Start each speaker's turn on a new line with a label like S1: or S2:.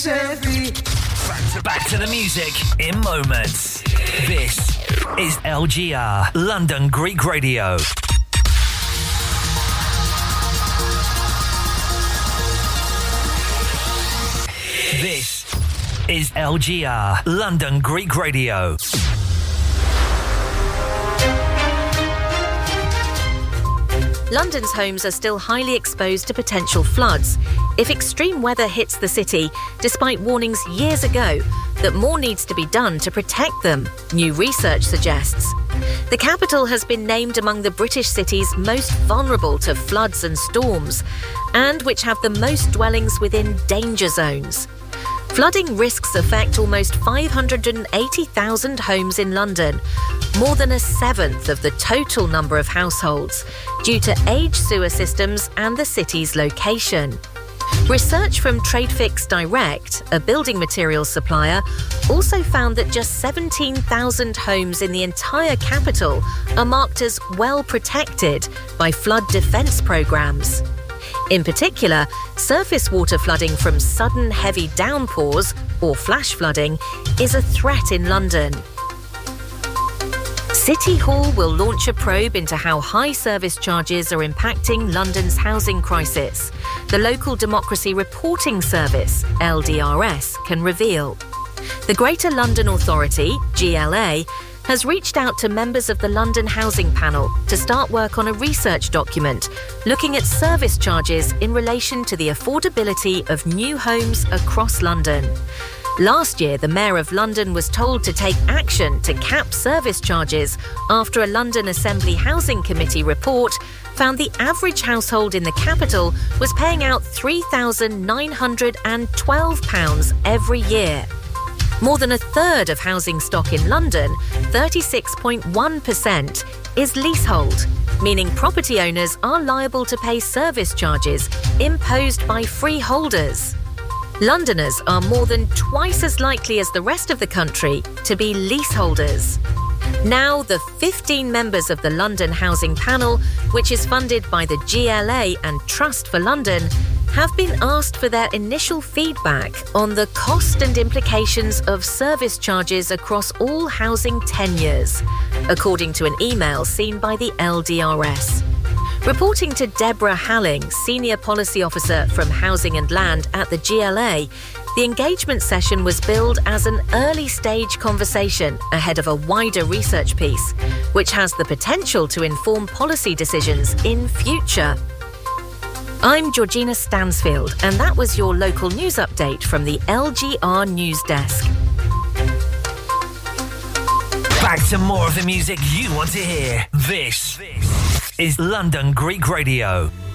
S1: Back to the music in moments. This is LGR, London Greek Radio. This is LGR, London Greek Radio.
S2: London's homes are still highly exposed to potential floods if extreme weather hits the city, despite warnings years ago that more needs to be done to protect them, new research suggests. The capital has been named among the British cities most vulnerable to floods and storms, and which have the most dwellings within danger zones. Flooding risks affect almost 580,000 homes in London, more than a seventh of the total number of households, due to aged sewer systems and the city's location. Research from Tradefix Direct, a building materials supplier, also found that just 17,000 homes in the entire capital are marked as well protected by flood defence programmes. In particular, surface water flooding from sudden heavy downpours, or flash flooding, is a threat in London. City Hall will launch a probe into how high service charges are impacting London's housing crisis. The Local Democracy Reporting Service, LDRS, can reveal. The Greater London Authority, GLA, has reached out to members of the London Housing Panel to start work on a research document looking at service charges in relation to the affordability of new homes across London. Last year, the Mayor of London was told to take action to cap service charges after a London Assembly Housing Committee report found the average household in the capital was paying out £3,912 every year. More than a third of housing stock in London, 36.1%, is leasehold, meaning property owners are liable to pay service charges imposed by freeholders. Londoners are more than twice as likely as the rest of the country to be leaseholders. Now, the 15 members of the London Housing Panel, which is funded by the GLA and Trust for London, have been asked for their initial feedback on the cost and implications of service charges across all housing tenures, according to an email seen by the LDRS. Reporting to Deborah Halling, Senior Policy Officer from Housing and Land at the GLA, the engagement session was billed as an early-stage conversation ahead of a wider research piece, which has the potential to inform policy decisions in future. I'm Georgina Stansfield, and that was your local news update from the LGR News Desk.
S1: Back to more of the music you want to hear. This is London Greek Radio.